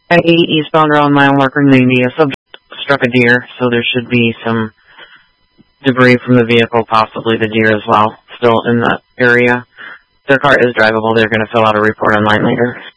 Eastbound around mile marker 90. A subject struck a deer, so there should be some debris from the vehicle, possibly the deer as well, still in the area. Their car is drivable. They're going to fill out a report online later.